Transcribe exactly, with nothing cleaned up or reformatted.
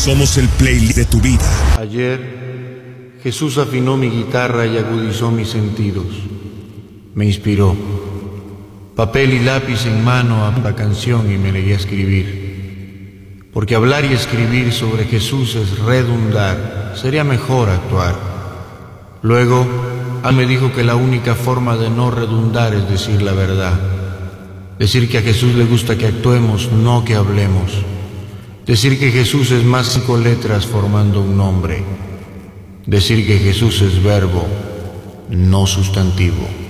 Somos el playlist de tu vida. Ayer, Jesús afinó mi guitarra y agudizó mis sentidos. Me inspiró. Papel y lápiz en mano a la canción y me negué a escribir. Porque hablar y escribir sobre Jesús es redundar. Sería mejor actuar. Luego, Él me dijo que la única forma de no redundar es decir la verdad. Decir que a Jesús le gusta que actuemos, no que hablemos. Decir que Jesús es más cinco letras formando un nombre. Decir que Jesús es verbo, no sustantivo.